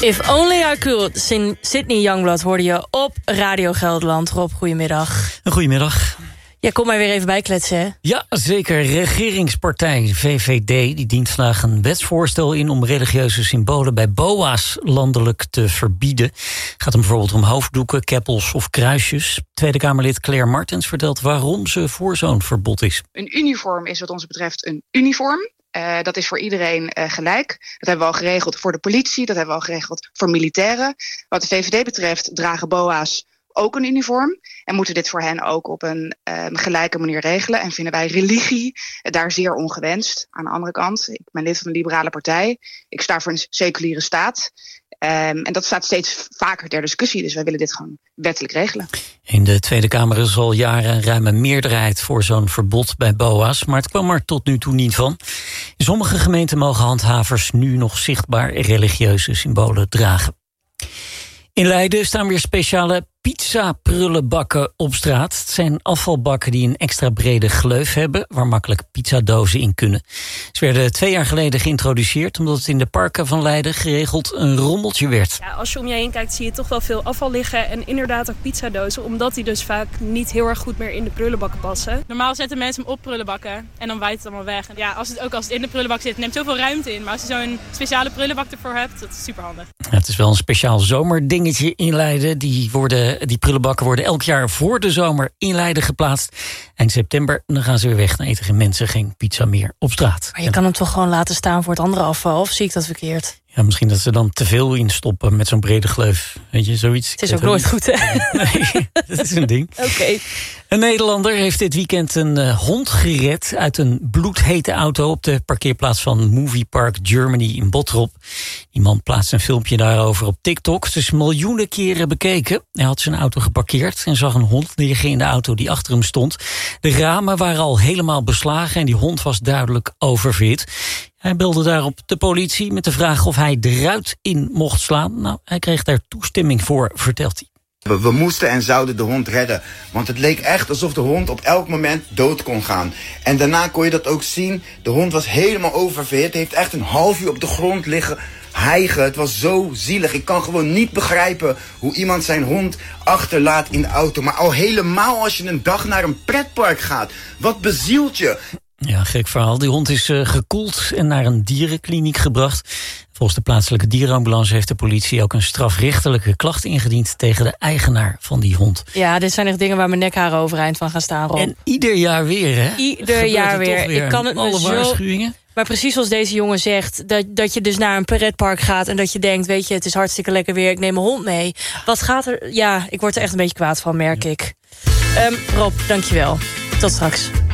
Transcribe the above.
If Only I Could, Sydney Youngblood hoorde je op Radio Gelderland. Rob, goedemiddag. Goedemiddag. Ja, kom maar weer even bijkletsen, hè? Ja, zeker. Regeringspartij VVD die dient vandaag een wetsvoorstel in om religieuze symbolen bij BOA's landelijk te verbieden. Gaat hem bijvoorbeeld om hoofddoeken, keppels of kruisjes. Tweede Kamerlid Claire Martens vertelt waarom ze voor zo'n verbod is. Een uniform is wat ons betreft een uniform. Dat is voor iedereen gelijk. Dat hebben we al geregeld voor de politie, dat hebben we al geregeld voor militairen. Wat de VVD betreft dragen BOA's ook een uniform en moeten dit voor hen ook op een gelijke manier regelen. En vinden wij religie daar zeer ongewenst. Aan de andere kant, ik ben lid van de Liberale Partij. Ik sta voor een seculiere staat. En dat staat steeds vaker ter discussie. Dus wij willen dit gewoon wettelijk regelen. In de Tweede Kamer is al jaren een ruime meerderheid voor zo'n verbod bij BOA's. Maar het kwam er tot nu toe niet van. In sommige gemeenten mogen handhavers nu nog zichtbaar religieuze symbolen dragen. In Leiden staan weer speciale pizza-prullenbakken op straat. Het zijn afvalbakken die een extra brede gleuf hebben, waar makkelijk pizzadozen in kunnen. Ze werden 2 jaar geleden geïntroduceerd, omdat het in de parken van Leiden geregeld een rommeltje werd. Ja, als je om je heen kijkt, zie je toch wel veel afval liggen en inderdaad ook pizzadozen, omdat die dus vaak niet heel erg goed meer in de prullenbakken passen. Normaal zetten mensen hem op prullenbakken en dan waait het allemaal weg. Ja, als het in de prullenbak zit, neemt zoveel ruimte in. Maar als je zo'n speciale prullenbak ervoor hebt, dat is superhandig. Ja, het is wel een speciaal zomerdingetje in Leiden. Die prullenbakken worden elk jaar voor de zomer in Leiden geplaatst. Eind september, dan gaan ze weer weg. Dan eten geen mensen geen pizza meer op straat. Maar je kan hem toch gewoon laten staan voor het andere afval? Of zie ik dat verkeerd? Ja, misschien dat ze dan te veel instoppen met zo'n brede gleuf. Weet je, zoiets. Het is ook nooit goed, hè? Nee, dat is een ding. Oké. Een Nederlander heeft dit weekend een hond gered uit een bloedhete auto op de parkeerplaats van Movie Park Germany in Bottrop. Die man plaatste een filmpje daarover op TikTok. Het is miljoenen keren bekeken. Hij had zijn auto geparkeerd en zag een hond liggen in de auto die achter hem stond. De ramen waren al helemaal beslagen en die hond was duidelijk oververhit. Hij belde daarop de politie met de vraag of hij de ruit in mocht slaan. Nou, hij kreeg daar toestemming voor, vertelt hij. We moesten en zouden de hond redden. Want het leek echt alsof de hond op elk moment dood kon gaan. En daarna kon je dat ook zien. De hond was helemaal oververhit. Hij heeft echt een half uur op de grond liggen hijgen. Het was zo zielig. Ik kan gewoon niet begrijpen hoe iemand zijn hond achterlaat in de auto. Maar al helemaal als je een dag naar een pretpark gaat. Wat bezielt je? Ja, gek verhaal. Die hond is gekoeld en naar een dierenkliniek gebracht. Volgens de plaatselijke dierenambulance heeft de politie ook een strafrechtelijke klacht ingediend tegen de eigenaar van die hond. Ja, dit zijn echt dingen waar mijn nekharen overeind van gaan staan, Rob. En ieder jaar weer, hè? Ieder jaar weer. Ik kan het alle waarschuwingen. Maar precies zoals deze jongen zegt, dat je dus naar een pretpark gaat en dat je denkt, weet je, het is hartstikke lekker weer, ik neem mijn hond mee. Wat gaat er? Ja, ik word er echt een beetje kwaad van, merk ik. Rob, dankjewel. Tot straks.